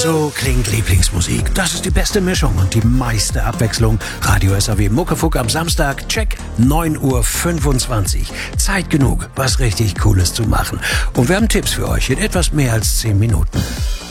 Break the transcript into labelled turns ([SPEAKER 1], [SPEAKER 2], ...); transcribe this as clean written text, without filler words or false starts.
[SPEAKER 1] So klingt Lieblingsmusik. Das ist die beste Mischung und die meiste Abwechslung. Radio SAW Muckefuck am Samstag, check, 9:25 Uhr. Zeit genug, was richtig Cooles zu machen. Und wir haben Tipps für euch in etwas mehr als 10 Minuten.